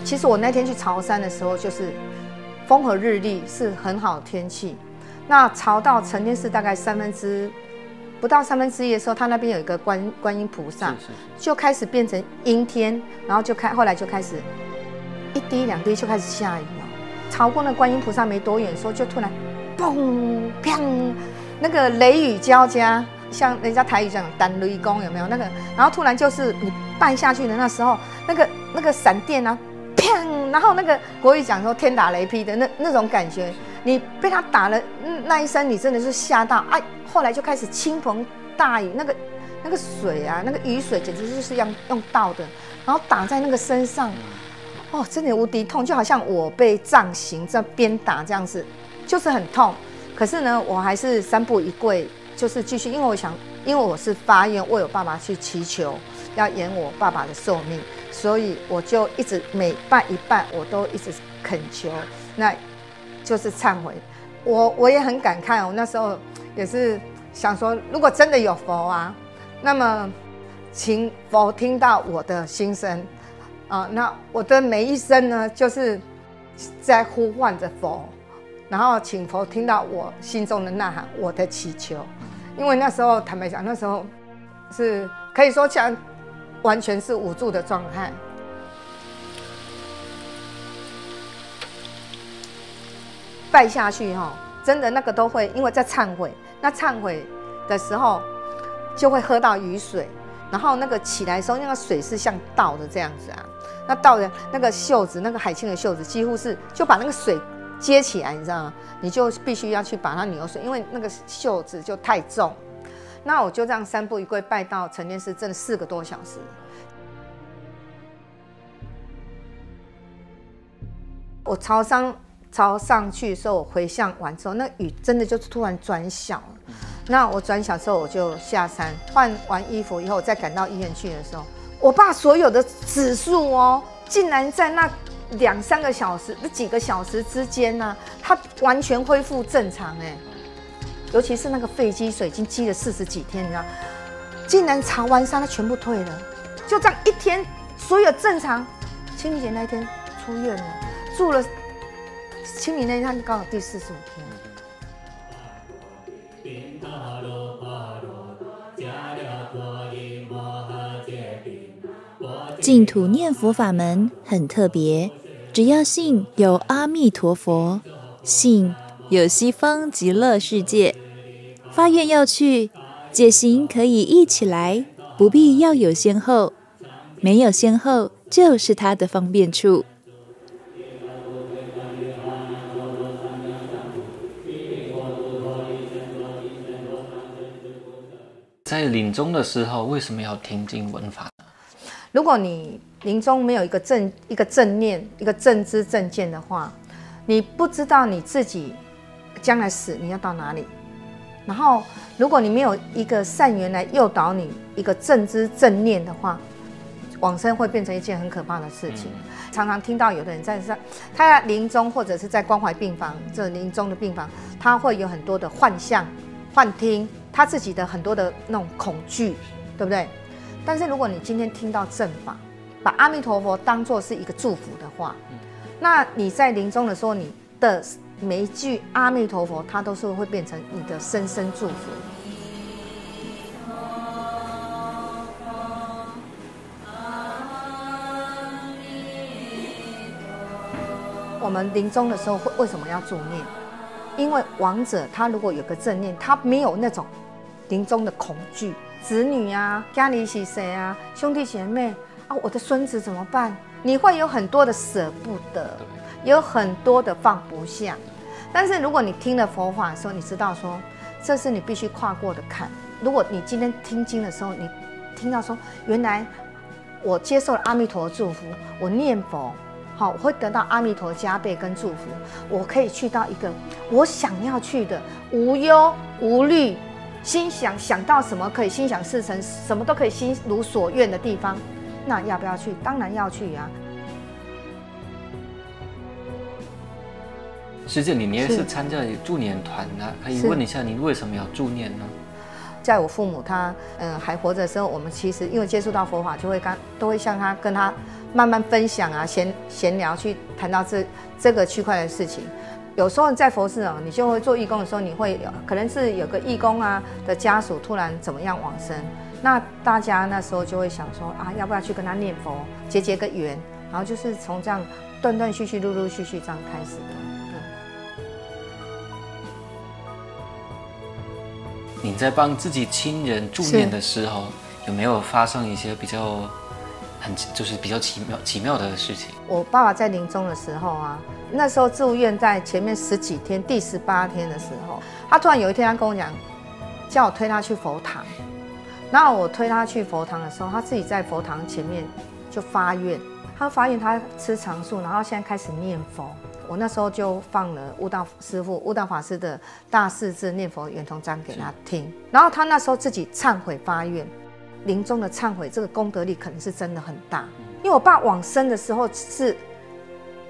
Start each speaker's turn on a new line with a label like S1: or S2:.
S1: 其实我那天去潮山的时候，就是风和日丽，是很好的天气。那潮到承天寺大概不到1/3的时候，它那边有一个观音菩萨，就开始变成阴天，然后后来就开始1滴2滴就开始下雨哦。潮过那观音菩萨没多远的时候，就突然嘣砰，那个雷雨交加，像人家台语讲单雷公有没有那个？然后突然就是你拜下去的那时候，那个闪电啊，砰！然后那个国语讲说天打雷劈的那种感觉，你被他打了那一声，你真的是吓到哎！后来就开始倾盆大雨，那个水啊，那个雨水简直就是用倒的，然后打在那个身上，哦，真的无敌痛，就好像我被杖刑在鞭打这样子，就是很痛。可是呢，我还是3步1跪，就是继续，因为我是发愿为我爸爸去祈求，要延我爸爸的寿命，所以我就一直每拜一拜，我都一直恳求，那就是忏悔。我也很感慨，我那时候也是想说，如果真的有佛啊，那么请佛听到我的心声啊，那我的每一生呢，就是在呼唤着佛，然后请佛听到我心中的呐喊，我的祈求。因为那时候坦白讲，那时候是可以说像完全是无助的状态。拜下去哈，真的那个都会，因为在忏悔，那忏悔的时候就会喝到雨水，然后那个起来的时候，那个水是像倒的这样子啊，那倒的那个袖子，那个海青的袖子几乎是就把那个水接起来，你知道吗？你就必须要去把它扭水，因为那个袖子就太重。那我就这样3步1跪拜到承天寺，真的4个多小时。我朝上去的时候，我回向完之后，那雨真的就突然转小了。那我转小之后，我就下山换完衣服以后，再赶到医院去的时候，我爸所有的指数哦，竟然在那2、3个小时、几个小时之间呢、他完全恢复正常哎。尤其是那个肺积水已经积了40几天，你知道，竟然查完山他全部退了，就这样1天，所有正常。清明节那一天出院了，住了。清明那一天刚好第45天。
S2: 净土念佛法门很特别，只要信有阿弥陀佛，信有西方极乐世界，发愿要去，解行可以一起来，不必要有先后，没有先后就是他的方便处。
S3: 在临终的时候，为什么要听经闻法呢？
S1: 如果你临终没有一个正念、一个正知正见的话，你不知道你自己将来死你要到哪里。然后，如果你没有一个善缘来诱导你一个正知正念的话，往生会变成一件很可怕的事情。常常听到有的人他临终或者是在关怀病房，这临终的病房，他会有很多的幻象、幻听。他自己的很多的那种恐惧，对不对？但是如果你今天听到正法，把阿弥陀佛当作是一个祝福的话，那你在临终的时候，你的每一句阿弥陀佛，它都是会变成你的深深祝福。我们临终的时候为什么要助念？因为亡者他如果有个正念，他没有那种临终的恐惧，子女啊、家里是谁啊、兄弟姐妹啊，我的孙子怎么办？你会有很多的舍不得，有很多的放不下。但是如果你听了佛法的时候，你知道说这是你必须跨过的坎。如果你今天听经的时候，你听到说原来我接受了阿弥陀祝福，我念佛。好，我会得到阿弥陀加倍跟祝福，我可以去到一个我想要去的无忧无虑，心想到什么可以心想事成，什么都可以心如所愿的地方，那要不要去？当然要去啊！
S3: 师姐，你也是参加助念团啊，可以问一下你为什么要助念呢？
S1: 在我父母他还活着的时候，我们其实因为接触到佛法，就会都会向他跟他慢慢分享啊，闲聊去谈到这个区块的事情。有时候在佛寺哦，你就会做义工的时候，你会可能是有个义工啊的家属突然怎么样往生，那大家那时候就会想说啊，要不要去跟他念佛，结个缘，然后就是从这样断断续续、陆陆续续这样开始的。
S3: 你在帮自己亲人助念的时候，有没有发生一些比较比较奇妙的事情？
S1: 我爸爸在临终的时候啊，那时候住院在前面10几天，第18天的时候，他突然有一天他跟我讲，叫我推他去佛堂。然后我推他去佛堂的时候，他自己在佛堂前面就发愿，他发愿他吃长素，然后现在开始念佛。我那时候就放了悟道法师的大势至念佛圆通章给他听，然后他那时候自己忏悔发愿，临终的忏悔，这个功德力可能是真的很大。因为我爸往生的时候是